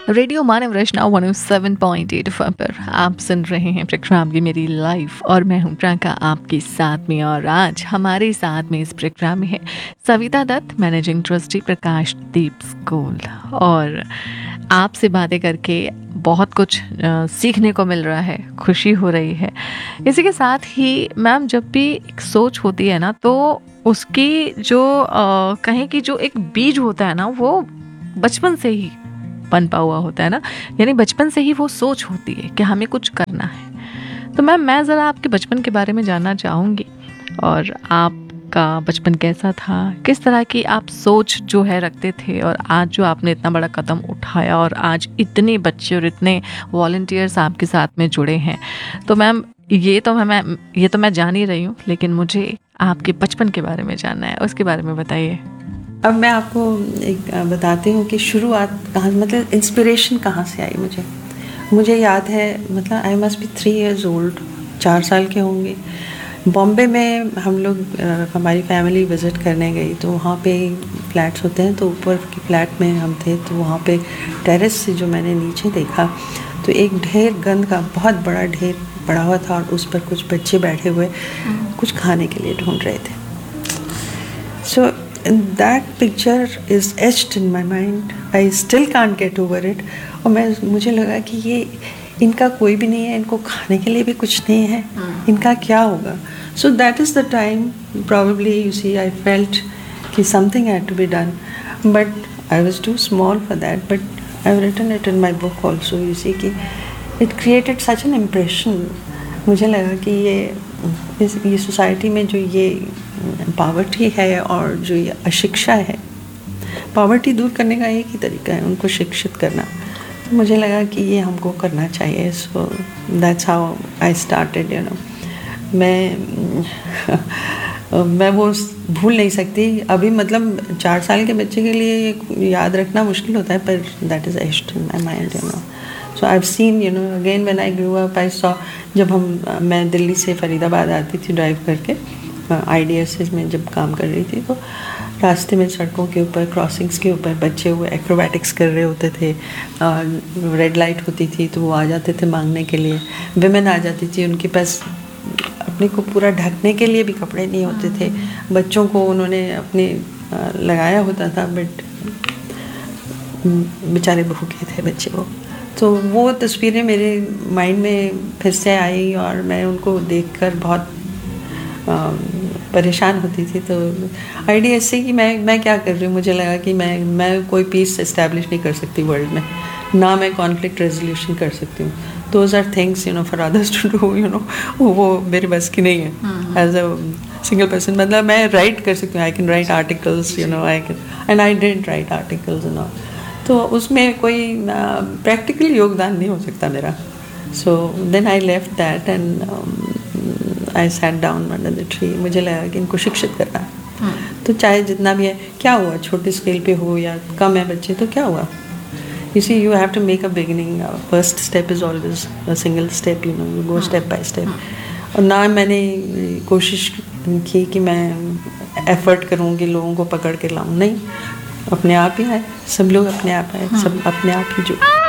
Radio मानव रचना 107.8 FM पर आप सुन रहे हैं प्रोग्राम की मेरी लाइफ और मैं हूं प्रियंका आपके साथ में। और आज हमारे साथ में इस प्रोग्राम में है सविता दत्त, मैनेजिंग ट्रस्टी प्रकाश दीप स्कूल। और आपसे बातें करके बहुत कुछ सीखने को मिल रहा है, खुशी हो रही है। इसी के साथ ही मैम, जब भी एक सोच होती है ना, तो उसकी जो कहें कि जो एक बीज होता है ना, वो बचपन से ही पनपा हुआ होता है ना, यानी बचपन से ही वो सोच होती है कि हमें कुछ करना है। तो मैम, मैं ज़रा आपके बचपन के बारे में जानना चाहूँगी, और आपका बचपन कैसा था, किस तरह की आप सोच जो है रखते थे, और आज जो आपने इतना बड़ा कदम उठाया और आज इतने बच्चे और इतने वॉलंटियर्स आपके साथ में जुड़े हैं। तो मैम, ये तो मैं जान ही रही हूँ, लेकिन मुझे आपके बचपन के बारे में जानना है, उसके बारे में बताइए। अब मैं आपको एक बताती हूँ कि शुरुआत कहाँ, मतलब इंस्पिरेशन कहाँ से आई। मुझे याद है, मतलब I must be 3 years old, 4 साल के होंगे। बॉम्बे में हम लोग हमारी फैमिली विज़िट करने गई, तो वहाँ पे फ्लैट्स होते हैं, तो ऊपर के फ्लैट में हम थे। तो वहाँ पे टेरेस से जो मैंने नीचे देखा, तो एक ढेर गंद का बहुत बड़ा ढेर पड़ा हुआ था, और उस पर कुछ बच्चे बैठे हुए कुछ खाने के लिए ढूंढ रहे थे। सो that picture is etched in my mind. I still can't get over it. और मुझे लगा कि ये इनका कोई भी नहीं है, इनको खाने के लिए भी कुछ नहीं है, इनका क्या होगा। So that is the time probably you see I felt कि something had to be done, but I was too small for that. But I've written it in my book also. You see कि it created such an impression. मुझे लगा कि ये society में जो ये poverty है और जो ये अशिक्षा है, पॉवर्टी दूर करने का एक ही तरीका है, उनको शिक्षित करना। तो मुझे लगा कि ये हमको करना चाहिए। So that's how I started, you know. मैं वो भूल नहीं सकती अभी। मतलब 4 साल के बच्चे के लिए याद रखना मुश्किल होता है, पर that is etched in my mind, you know. So I have seen, you know, again when I grew up I saw, जब मैं दिल्ली से फरीदाबाद आती थी ड्राइव करके, IDSS में जब काम कर रही थी, तो रास्ते में सड़कों के ऊपर, क्रॉसिंग्स के ऊपर बच्चे वो एक्रोबैटिक्स कर रहे होते थे। रेड लाइट होती थी तो वो आ जाते थे मांगने के लिए। विमेन आ जाती थी, उनके पास अपने को पूरा ढकने के लिए भी कपड़े नहीं होते थे। बच्चों को उन्होंने अपने लगाया होता था, बट बेचारे भूखे थे बच्चे वो। तो वो तस्वीरें मेरे माइंड में फिर से आई, और मैं उनको देखकर बहुत परेशान होती थी। तो आइडिया इससे कि मैं क्या कर रही हूँ। मुझे लगा कि मैं कोई पीस इस्टेब्लिश नहीं कर सकती वर्ल्ड में, ना मैं कॉन्फ्लिक्ट रेजोल्यूशन कर सकती हूँ। Those are things, you know, for others to do, you know, वो मेरे बस की नहीं है एज अ सिंगल पर्सन। मतलब मैं राइट कर सकती हूँ, I can write articles, you know, I can, and I did right articles and all. तो उसमें कोई प्रैक्टिकल योगदान नहीं हो सकता मेरा। So then I left that and I sat down under the tree. मुझे लगा कि इनको शिक्षित करना है, तो चाहे जितना भी है, क्या हुआ, छोटे स्केल पे हो या कम है बच्चे, तो क्या हुआ। You see, you have to make a beginning. First step is always a single step, you know, you go step by step. और ना मैंने कोशिश की कि मैं एफर्ट करूँ कि लोगों को पकड़ के लाऊं, नहीं, अपने आप ही आए, सब लोग अपने आप आए, सब अपने आप ही जुड़े।